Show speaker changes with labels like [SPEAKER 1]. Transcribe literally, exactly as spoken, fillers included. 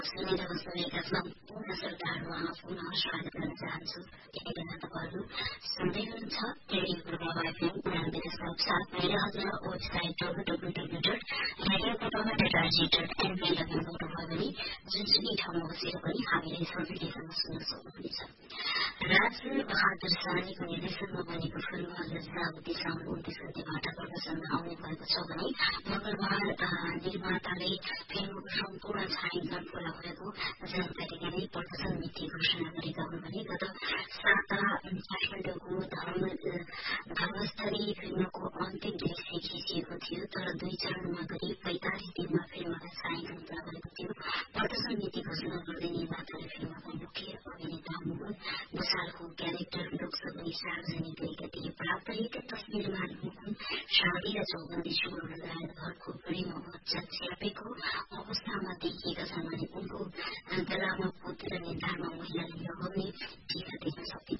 [SPEAKER 1] सुनेर बस्नुभएका सम्पूर्ण श्रोताहरू पुनः स्वागत गर्न चाहन्छु। यति बेला तपाईँहरू सुन्दै हुनुहुन्छ रेडियो प्रभाव एफएम उनानब्बे दशमलव सात मेगाहर्ज र website W W W dot radio प्रभाव dot RG dot NP login गर्नुभयो भने जुनसुकै ठाउँमा बसेर पनि हामीले सजिलैसँग सुन्न सक्नुहुनेछ। राज बहादुर शाहको निर्देशनमा बनेको फिल्म लज्जावती साउन उन्तीस गतेबाट प्रदर्शनमा आउने भएको छ भने मंगलबार निर्माताले फिल्मको सम्पूर्ण छायाङ्कन पूरा भएको जानकारी दिँदै प्रदर्शन मिति घोषणा गरेका हुन् भने गत साता काठमाडौँको धर्मस्थली फिल्मको अन्तिम दृश्य खिचिएको थियो, तर दुई चरणमा गरी पैंतालिस दिनमा फिल्मलाई छायाङ्कन पूरा भएको थियो। प्रदर्शन मिति घोषणा गर्दै निर्माताले फिल्मका मुख्य अभिनेता मोहन भूषालको क्यारेक्टर लुक्स पनि सार्वजनिक गरेका थिए। प्राप्त एक तस्विरमा मोहन शादी र चौबन्दी चोलो लगायत घरको प्रेम बच्चा च्यापेको अवस्थामा देखिएका छन् भने उनको गलामा पोतेर निधारमा महिलाले लगाउने टीका देख्न सकिन्छ।